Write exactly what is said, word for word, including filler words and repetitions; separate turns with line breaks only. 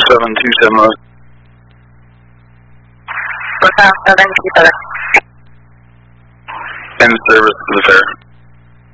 seven two seven one.
four five seven two seven.
In service to the fair.